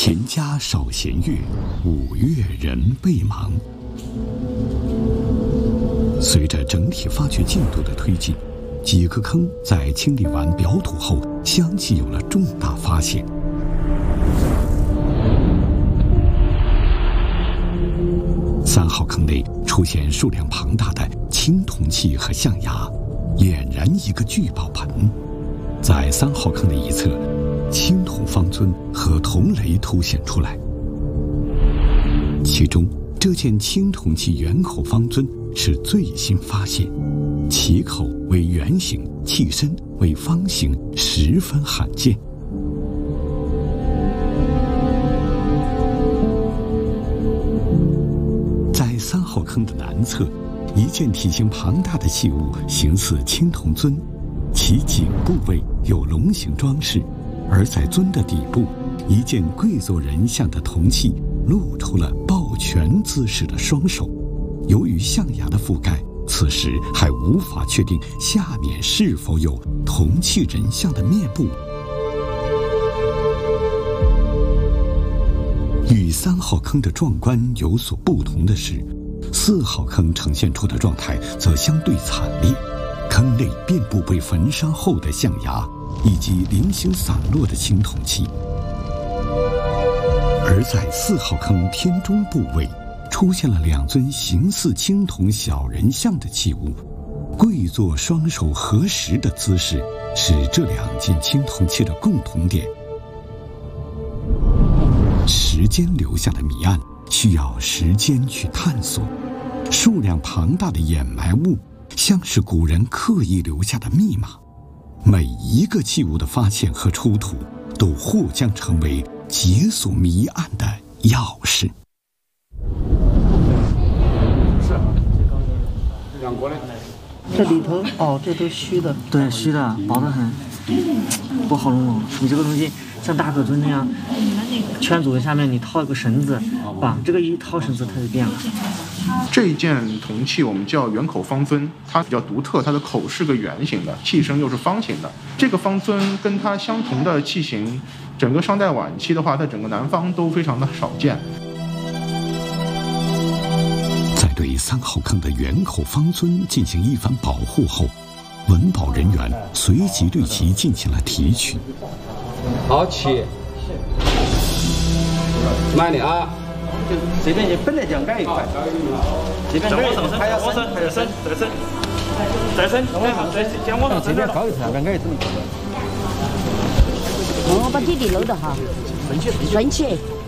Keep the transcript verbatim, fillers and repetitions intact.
田家少闲月，五岳人备忙。随着整体发掘进度的推进，几个坑在清理完表土后，相继有了重大发现。三号坑内出现数量庞大的青铜器和象牙，俨然一个聚宝盆。在三号坑的一侧，青铜方尊和铜雷凸显出来。其中，这件青铜器圆口方尊是最新发现，器口为圆形，器身为方形，十分罕见。在三号坑的南侧，一件体型庞大的器物形似青铜尊，其颈部位有龙形装饰，而在尊的底部，一件贵族人像的铜器露出了抱拳姿势的双手。由于象牙的覆盖，此时还无法确定下面是否有铜器人像的面部。与三号坑的壮观有所不同的是，四号坑呈现出的状态则相对惨烈，坑内遍布被焚烧后的象牙以及零星散落的青铜器。而在四号坑天中部位，出现了两尊形似青铜小人像的器物，跪坐双手合十的姿势是这两件青铜器的共同点。时间留下的谜案需要时间去探索，数量庞大的掩埋物像是古人刻意留下的密码，每一个器物的发现和出土都或将成为解锁谜案的钥匙。 是，两国的。 这里头哦，这都虚的。 对，虚的，薄得很，不好弄哦。你这个东西像大可尊那样，圈组下面你套一个绳子，绑这个一套绳子它就变了。 这一件铜器我们叫圆口方尊，它比较独特，它的口是个圆形的，器身又是方形的。这个方尊跟它相同的器型，整个商代晚期的话，在整个南方都非常的少见。 在对三号坑的圆口方尊进行一番保护后，文保人员随即对其进行了提取。 好，起，慢点啊！ 就随便你本来就要改一块，这边改一块，还要升，还要升，再升，再升，再上，再将往上升点。这边高一层，刚改一层。 我把弟弟搂的哈，顺起，顺起。